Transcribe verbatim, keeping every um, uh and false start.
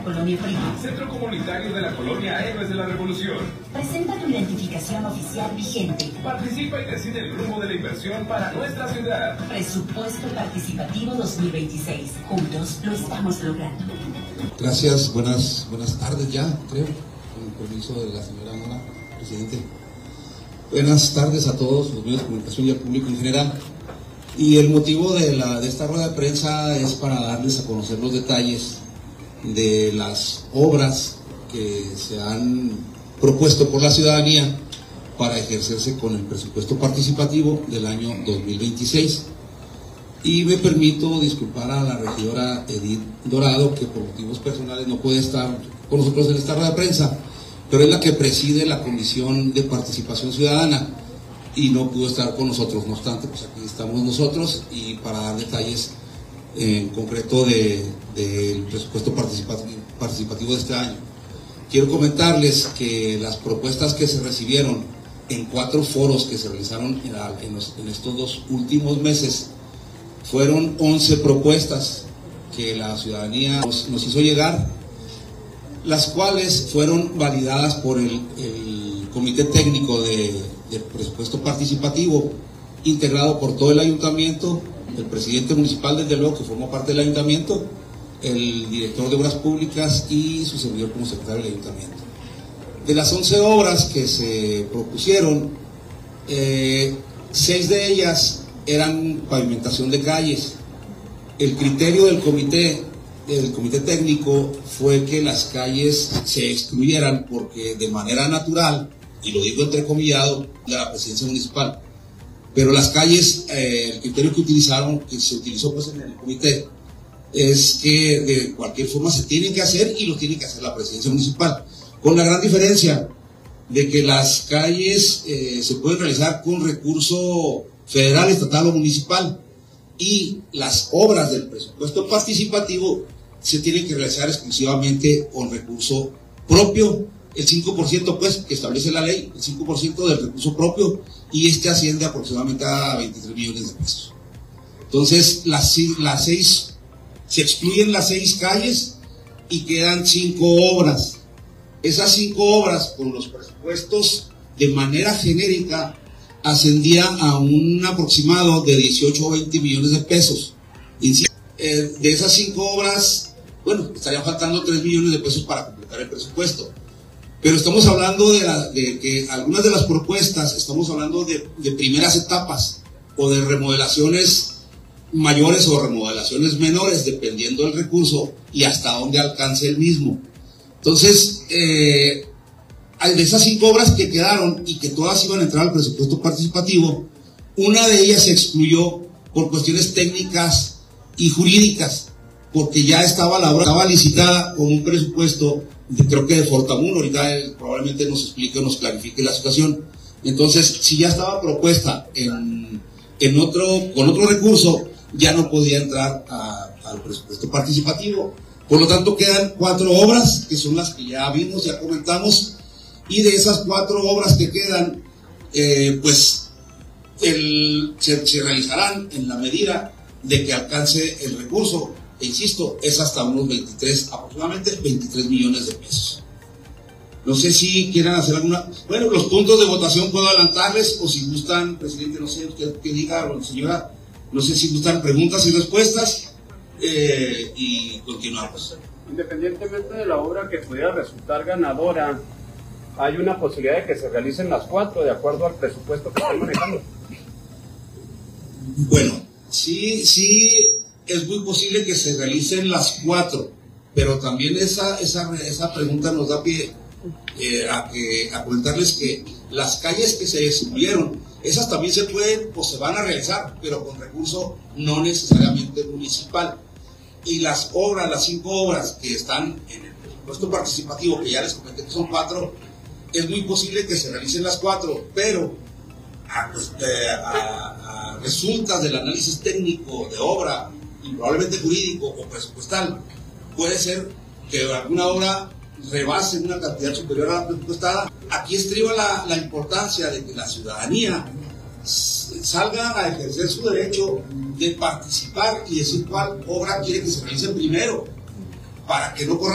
Colonia Prima. Centro Comunitario de la Colonia Héroes de la Revolución. Presenta tu identificación oficial vigente. Participa y decide el rumbo de la inversión para nuestra ciudad. Presupuesto Participativo dos mil veintiséis. Juntos lo estamos logrando. Gracias, buenas, buenas tardes ya, creo, con el permiso de la señora Mora, presidente. Buenas tardes a todos los medios de comunicación y al público en general. Y el motivo de, la, de esta rueda de prensa es para darles a conocer los detalles de las obras que se han propuesto por la ciudadanía para ejercerse con el presupuesto participativo del año dos mil veintiséis. Y me permito disculpar a la regidora Edith Dorado, que por motivos personales no puede estar con nosotros en esta rueda de prensa, pero es la que preside la Comisión de Participación Ciudadana y no pudo estar con nosotros. No obstante, pues aquí estamos nosotros y para dar detalles en concreto de, del presupuesto participativo, participativo de este año. Quiero comentarles que las propuestas que se recibieron en cuatro foros que se realizaron en, la, en, los, en estos dos últimos meses fueron once propuestas que la ciudadanía nos, nos hizo llegar, las cuales fueron validadas por el, el Comité Técnico de, de Presupuesto Participativo, integrado por todo el ayuntamiento, el presidente municipal, desde luego, que formó parte del ayuntamiento, el director de Obras Públicas y su servidor como secretario del ayuntamiento. De las once obras que se propusieron, eh, seis de ellas eran pavimentación de calles. El criterio del comité, del comité técnico fue que las calles se excluyeran porque de manera natural, y lo digo entrecomillado, de la presidencia municipal, pero las calles, eh, el criterio que utilizaron, que se utilizó pues en el comité, es que de cualquier forma se tienen que hacer y lo tiene que hacer la presidencia municipal, con la gran diferencia de que las calles eh, se pueden realizar con recurso federal, estatal o municipal, y las obras del presupuesto participativo se tienen que realizar exclusivamente con recurso propio, el cinco por ciento pues que establece la ley, el cinco por ciento del recurso propio, y este asciende aproximadamente a veintitrés millones de pesos. Entonces las, las seis, se excluyen las seis calles y quedan cinco obras. Esas cinco obras con los presupuestos de manera genérica ascendía a un aproximado de dieciocho o veinte millones de pesos. De esas cinco obras, bueno, estarían faltando tres millones de pesos para completar el presupuesto. Pero estamos hablando de, la, de que algunas de las propuestas, estamos hablando de, de primeras etapas o de remodelaciones mayores o remodelaciones menores, dependiendo del recurso y hasta dónde alcance el mismo. Entonces, eh, de esas cinco obras que quedaron y que todas iban a entrar al presupuesto participativo, una de ellas se excluyó por cuestiones técnicas y jurídicas, porque ya estaba la obra estaba licitada con un presupuesto, de, creo que de Fortamun, ahorita él probablemente nos explique o nos clarifique la situación. Entonces, si ya estaba propuesta en, en otro, con otro recurso, ya no podía entrar a, al presupuesto participativo. Por lo tanto, quedan cuatro obras, que son las que ya vimos, ya comentamos. Y de esas cuatro obras que quedan, eh, pues el, se, se realizarán en la medida de que alcance el recurso, e insisto, es hasta unos veintitrés, aproximadamente veintitrés millones de pesos. No sé si quieran hacer alguna... Bueno, los puntos de votación puedo adelantarles, o si gustan, presidente, no sé, usted que diga, o señora, no sé si gustan preguntas y respuestas, eh, y continuamos. Independientemente de la obra que pudiera resultar ganadora, hay una posibilidad de que se realicen las cuatro de acuerdo al presupuesto que están manejando. Bueno, sí, sí es muy posible que se realicen las cuatro, pero también esa, esa, esa pregunta nos da pie eh, a, que, a comentarles que las calles que se excluyeron, esas también se pueden o se van a realizar, pero con recurso no necesariamente municipal. Y las obras, las cinco obras que están en el presupuesto participativo, que ya les comenté que son cuatro, es muy posible que se realicen las cuatro, pero a, a, a resultas del análisis técnico de obra y probablemente jurídico o presupuestal, puede ser que alguna obra rebase una cantidad superior a la presupuestada. Aquí estriba la, la importancia de que la ciudadanía salga a ejercer su derecho de participar y decir cuál obra quiere que se realice primero, para que no corra